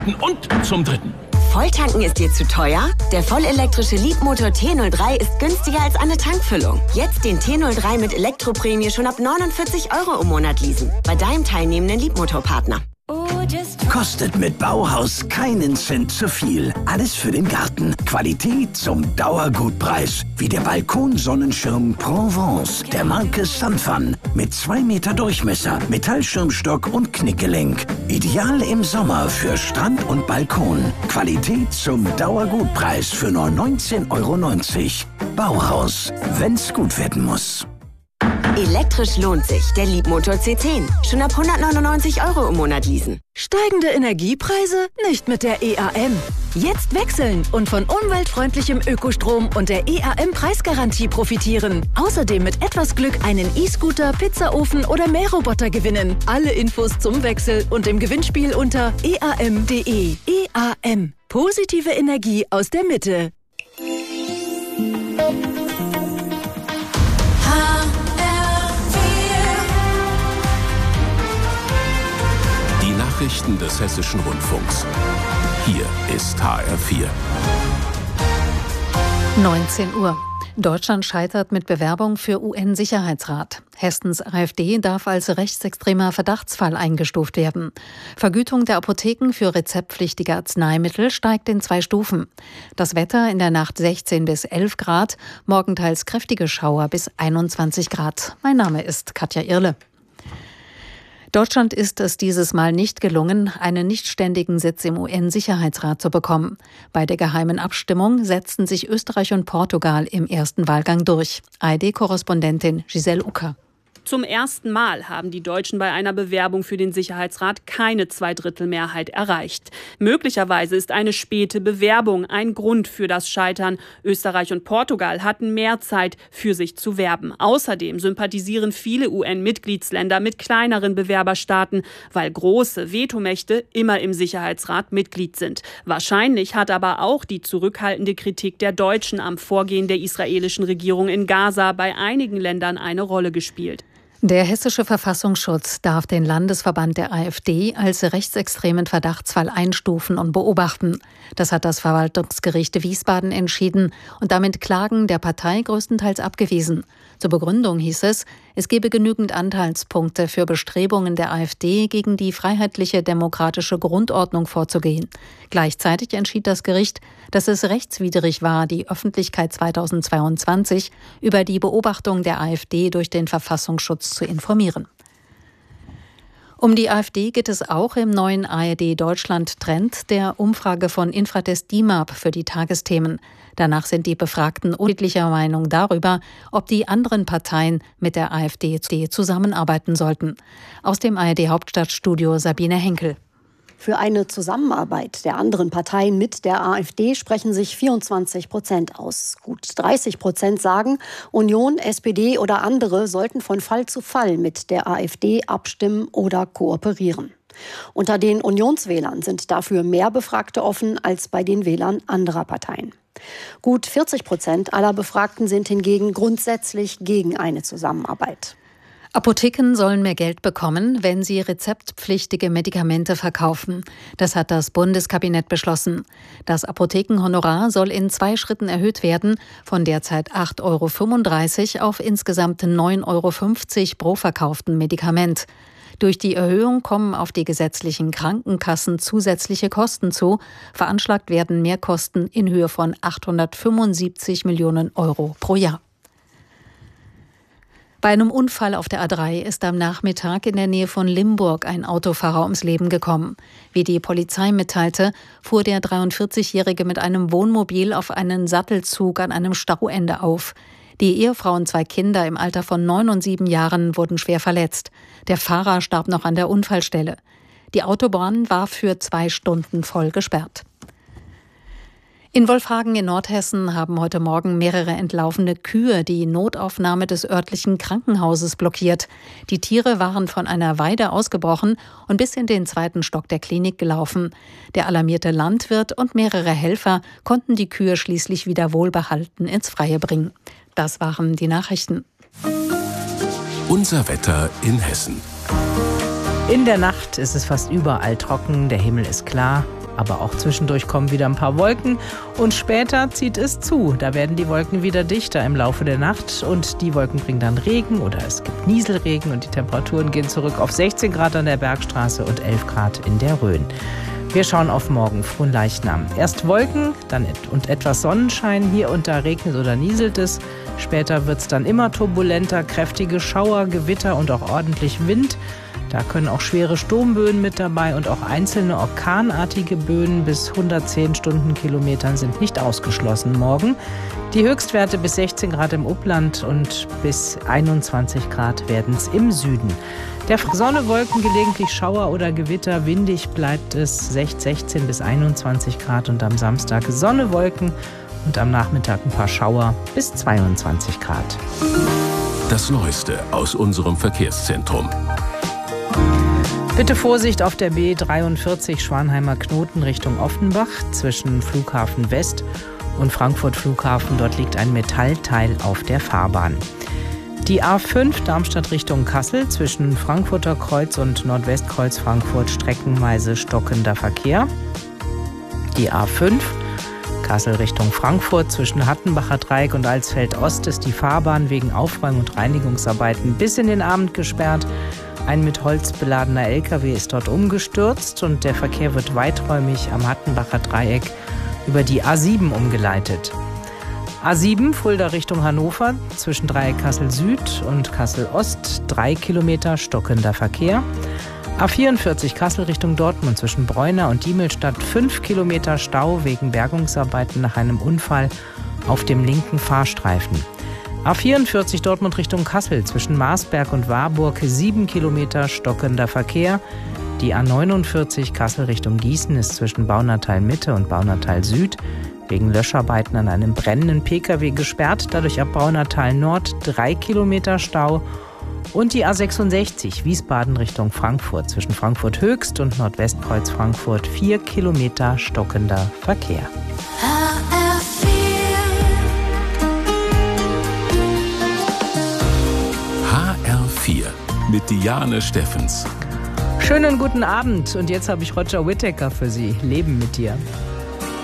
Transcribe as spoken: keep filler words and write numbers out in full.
Und zum Dritten. Volltanken ist dir zu teuer? Der vollelektrische Leapmotor T null drei ist günstiger als eine Tankfüllung. Jetzt den T null drei mit Elektroprämie schon ab neunundvierzig Euro im Monat leasen. Bei deinem teilnehmenden Leapmotor-Partner. Kostet mit Bauhaus keinen Cent zu viel. Alles für den Garten. Qualität zum Dauergutpreis. Wie der Balkonsonnenschirm Provence der Marke Sunfun. Mit zwei Meter Durchmesser, Metallschirmstock und Knickgelenk. Ideal im Sommer für Strand und Balkon. Qualität zum Dauergutpreis für nur neunzehn Euro neunzig. Bauhaus, wenn's gut werden muss. Elektrisch lohnt sich. Der Leapmotor C zehn. Schon ab hundertneunundneunzig Euro im Monat leasen. Steigende Energiepreise? Nicht mit der E A M. Jetzt wechseln und von umweltfreundlichem Ökostrom und der E A M-Preisgarantie profitieren. Außerdem mit etwas Glück einen E-Scooter, Pizzaofen oder Mähroboter gewinnen. Alle Infos zum Wechsel und im Gewinnspiel unter e a m punkt d e. E A M. Positive Energie aus der Mitte. Nachrichten des Hessischen Rundfunks. Hier ist H R vier. neunzehn Uhr. Deutschland scheitert mit Bewerbung für U N-Sicherheitsrat. Hessens AfD darf als rechtsextremer Verdachtsfall eingestuft werden. Vergütung der Apotheken für rezeptpflichtige Arzneimittel steigt in zwei Stufen. Das Wetter in der Nacht sechzehn bis elf Grad, morgen teils kräftige Schauer bis einundzwanzig Grad. Mein Name ist Katja Irle. Deutschland ist es dieses Mal nicht gelungen, einen nichtständigen Sitz im U N-Sicherheitsrat zu bekommen. Bei der geheimen Abstimmung setzten sich Österreich und Portugal im ersten Wahlgang durch. A R D-Korrespondentin Giselle Ucker. Zum ersten Mal haben die Deutschen bei einer Bewerbung für den Sicherheitsrat keine Zweidrittelmehrheit erreicht. Möglicherweise ist eine späte Bewerbung ein Grund für das Scheitern. Österreich und Portugal hatten mehr Zeit, für sich zu werben. Außerdem sympathisieren viele U N-Mitgliedsländer mit kleineren Bewerberstaaten, weil große Vetomächte immer im Sicherheitsrat Mitglied sind. Wahrscheinlich hat aber auch die zurückhaltende Kritik der Deutschen am Vorgehen der israelischen Regierung in Gaza bei einigen Ländern eine Rolle gespielt. Der hessische Verfassungsschutz darf den Landesverband der AfD als rechtsextremen Verdachtsfall einstufen und beobachten. Das hat das Verwaltungsgericht Wiesbaden entschieden und damit Klagen der Partei größtenteils abgewiesen. Zur Begründung hieß es, es gebe genügend Anteilspunkte für Bestrebungen der AfD, gegen die freiheitliche demokratische Grundordnung vorzugehen. Gleichzeitig entschied das Gericht, dass es rechtswidrig war, die Öffentlichkeit zweitausendzweiundzwanzig über die Beobachtung der AfD durch den Verfassungsschutz zu informieren. Um die AfD geht es auch im neuen A R D-Deutschland-Trend der Umfrage von Infratest D I M A P für die Tagesthemen. Danach sind die Befragten unterschiedlicher Meinung darüber, ob die anderen Parteien mit der AfD zusammenarbeiten sollten. Aus dem A R D-Hauptstadtstudio Sabine Henkel. Für eine Zusammenarbeit der anderen Parteien mit der AfD sprechen sich vierundzwanzig Prozent aus. Gut dreißig Prozent sagen, Union, S P D oder andere sollten von Fall zu Fall mit der AfD abstimmen oder kooperieren. Unter den Unionswählern sind dafür mehr Befragte offen als bei den Wählern anderer Parteien. Gut vierzig Prozent aller Befragten sind hingegen grundsätzlich gegen eine Zusammenarbeit. Apotheken sollen mehr Geld bekommen, wenn sie rezeptpflichtige Medikamente verkaufen. Das hat das Bundeskabinett beschlossen. Das Apothekenhonorar soll in zwei Schritten erhöht werden, von derzeit acht Euro fünfunddreißig auf insgesamt neun Euro fünfzig pro verkauften Medikament. Durch die Erhöhung kommen auf die gesetzlichen Krankenkassen zusätzliche Kosten zu. Veranschlagt werden Mehrkosten in Höhe von achthundertfünfundsiebzig Millionen Euro pro Jahr. Bei einem Unfall auf der A drei ist am Nachmittag in der Nähe von Limburg ein Autofahrer ums Leben gekommen. Wie die Polizei mitteilte, fuhr der dreiundvierzigjährige mit einem Wohnmobil auf einen Sattelzug an einem Stauende auf. Die Ehefrau und zwei Kinder im Alter von neun und sieben Jahren wurden schwer verletzt. Der Fahrer starb noch an der Unfallstelle. Die Autobahn war für zwei Stunden voll gesperrt. In Wolfhagen in Nordhessen haben heute Morgen mehrere entlaufene Kühe die Notaufnahme des örtlichen Krankenhauses blockiert. Die Tiere waren von einer Weide ausgebrochen und bis in den zweiten Stock der Klinik gelaufen. Der alarmierte Landwirt und mehrere Helfer konnten die Kühe schließlich wieder wohlbehalten ins Freie bringen. Das waren die Nachrichten. Unser Wetter in Hessen. In der Nacht ist es fast überall trocken, der Himmel ist klar. aber auch zwischendurch kommen wieder ein paar Wolken und später zieht es zu. Da werden die Wolken wieder dichter im Laufe der Nacht und die Wolken bringen dann Regen oder es gibt Nieselregen und die Temperaturen gehen zurück auf sechzehn Grad an der Bergstraße und elf Grad in der Rhön. Wir schauen auf morgen, Fronleichnam. Erst Wolken dann et- und etwas Sonnenschein. Hier und da regnet oder nieselt es. Später wird es dann immer turbulenter, kräftige Schauer, Gewitter und auch ordentlich Wind. Da können auch schwere Sturmböen mit dabei und auch einzelne orkanartige Böen bis hundertzehn Stundenkilometern sind nicht ausgeschlossen morgen. Die Höchstwerte bis sechzehn Grad im Upland und bis einundzwanzig Grad werden es im Süden. Der Sonne, Wolken, gelegentlich Schauer oder Gewitter, windig bleibt es sechzehn bis einundzwanzig Grad und am Samstag Sonne, Wolken und am Nachmittag ein paar Schauer bis zweiundzwanzig Grad. Das Neueste aus unserem Verkehrszentrum. Bitte Vorsicht auf der B dreiundvierzig Schwanheimer Knoten Richtung Offenbach zwischen Flughafen West und Frankfurt Flughafen. Dort liegt ein Metallteil auf der Fahrbahn. Die A fünf Darmstadt Richtung Kassel zwischen Frankfurter Kreuz und Nordwestkreuz Frankfurt streckenweise stockender Verkehr. Die A fünf Kassel Richtung Frankfurt zwischen Hattenbacher Dreieck und Alsfeld Ost ist die Fahrbahn wegen Aufräum- und Reinigungsarbeiten bis in den Abend gesperrt. Ein mit Holz beladener L K W ist dort umgestürzt und der Verkehr wird weiträumig am Hattenbacher Dreieck über die A sieben umgeleitet. A sieben Fulda Richtung Hannover zwischen Dreieck Kassel Süd und Kassel Ost drei Kilometer stockender Verkehr. A vierundvierzig Kassel Richtung Dortmund zwischen Bräuner und Diemelstadt fünf Kilometer Stau wegen Bergungsarbeiten nach einem Unfall auf dem linken Fahrstreifen. A vierundvierzig Dortmund Richtung Kassel zwischen Marsberg und Warburg sieben Kilometer stockender Verkehr. Die A neunundvierzig Kassel Richtung Gießen ist zwischen Baunatal Mitte und Baunatal Süd wegen Löscharbeiten an einem brennenden P K W gesperrt. Dadurch ab Baunatal Nord drei Kilometer Stau. Und die A sechsundsechzig Wiesbaden Richtung Frankfurt zwischen Frankfurt Höchst und Nordwestkreuz Frankfurt vier Kilometer stockender Verkehr. H R vier mit Diane Steffens. Schönen guten Abend und jetzt habe ich Roger Whittaker für Sie. Leben mit dir.